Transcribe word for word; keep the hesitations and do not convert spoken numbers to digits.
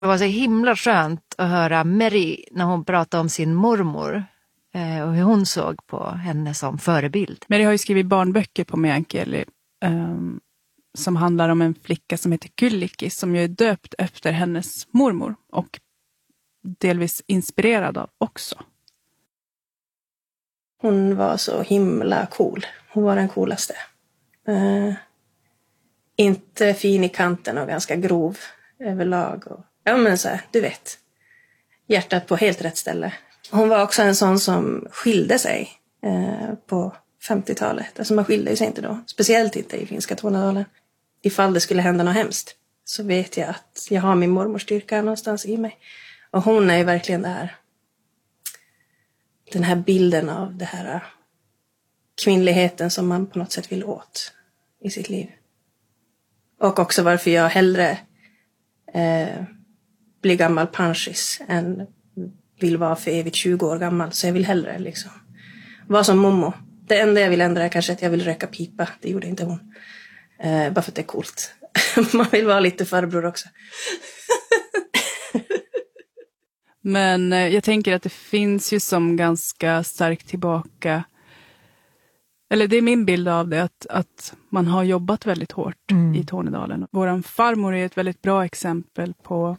Det var så himla skönt att höra Mary när hon pratade om sin mormor eh, och hur hon såg på henne som förebild. Mary har ju skrivit barnböcker på meänkieli um, som handlar om en flicka som heter Kyllikki som ju är döpt efter hennes mormor och delvis inspirerad av också. Hon var så himla cool. Hon var den coolaste. Uh, inte fin i kanten och ganska grov överlag. Och, ja men så här, du vet. Hjärtat på helt rätt ställe. Hon var också en sån som skilde sig uh, på femtiotalet. Alltså man skilde sig inte då. Speciellt inte i finska Tornedalen. Ifall det skulle hända något hemskt så vet jag att jag har min mormors styrka någonstans i mig. Och hon är ju verkligen där. Den här bilden av det här kvinnligheten som man på något sätt vill åt i sitt liv. Och också varför jag hellre eh, blir gammal panschis än vill vara för evigt tjugo år gammal. Så jag vill hellre liksom vara som Momo. Det enda jag vill ändra är kanske att jag vill röka pipa. Det gjorde inte hon. Eh, bara för att det är coolt. Man vill vara lite farbror också. Men eh, jag tänker att det finns ju som ganska starkt tillbaka. Eller det är min bild av det. Att, att man har jobbat väldigt hårt mm. i Tornedalen. Våran farmor är ett väldigt bra exempel på